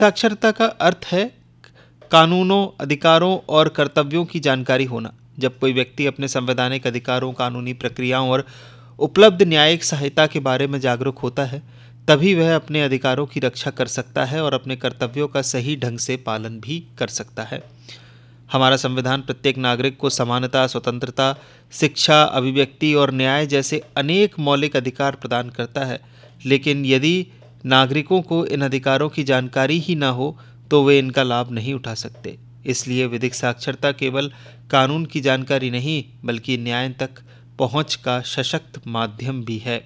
साक्षरता का अर्थ है कानूनों, अधिकारों और कर्तव्यों की जानकारी होना। जब कोई व्यक्ति अपने संवैधानिक अधिकारों, कानूनी प्रक्रियाओं और उपलब्ध न्यायिक सहायता के बारे में जागरूक होता है, तभी वह अपने अधिकारों की रक्षा कर सकता है और अपने कर्तव्यों का सही ढंग से पालन भी कर सकता है। हमारा संविधान प्रत्येक नागरिक को समानता, स्वतंत्रता, शिक्षा, अभिव्यक्ति और न्याय जैसे अनेक मौलिक अधिकार प्रदान करता है। लेकिन यदि नागरिकों को इन अधिकारों की जानकारी ही न हो तो वे इनका लाभ नहीं उठा सकते। इसलिए विधिक साक्षरता केवल कानून की जानकारी नहीं, बल्कि न्याय तक पहुंच का सशक्त माध्यम भी है।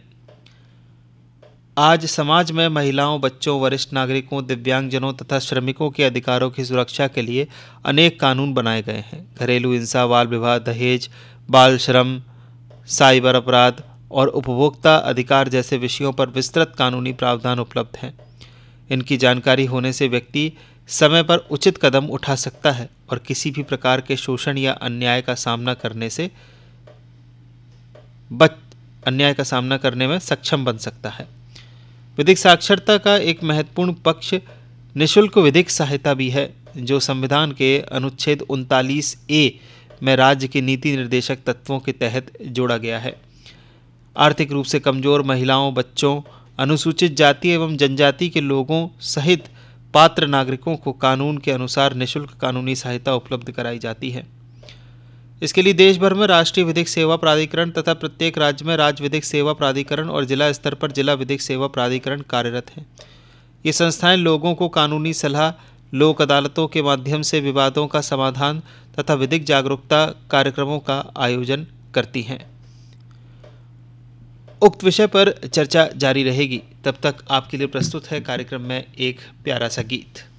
आज समाज में महिलाओं, बच्चों, वरिष्ठ नागरिकों, दिव्यांगजनों तथा श्रमिकों के अधिकारों की सुरक्षा के लिए अनेक कानून बनाए गए हैं। घरेलू हिंसा, बाल विवाह, दहेज, बाल श्रम, साइबर अपराध और उपभोक्ता अधिकार जैसे विषयों पर विस्तृत कानूनी प्रावधान उपलब्ध हैं। इनकी जानकारी होने से व्यक्ति समय पर उचित कदम उठा सकता है और किसी भी प्रकार के शोषण या अन्याय का सामना करने में सक्षम बन सकता है। विधिक साक्षरता का एक महत्वपूर्ण पक्ष निःशुल्क विधिक सहायता भी है, जो संविधान के अनुच्छेद 39A में राज्य के नीति निर्देशक तत्वों के तहत जोड़ा गया है। आर्थिक रूप से कमजोर महिलाओं, बच्चों, अनुसूचित जाति एवं जनजाति के लोगों सहित पात्र नागरिकों को कानून के अनुसार निःशुल्क कानूनी सहायता उपलब्ध कराई जाती है। इसके लिए देश भर में राष्ट्रीय विधिक सेवा प्राधिकरण तथा प्रत्येक राज्य में राज्य विधिक सेवा प्राधिकरण और जिला स्तर पर जिला विधिक सेवा प्राधिकरण कार्यरत हैं। ये संस्थाएं लोगों को कानूनी सलाह, लोक अदालतों के माध्यम से विवादों का समाधान तथा विधिक जागरूकता कार्यक्रमों का आयोजन करती हैं। उक्त विषय पर चर्चा जारी रहेगी। तब तक आपके लिए प्रस्तुत है कार्यक्रम में एक प्यारा सा गीत।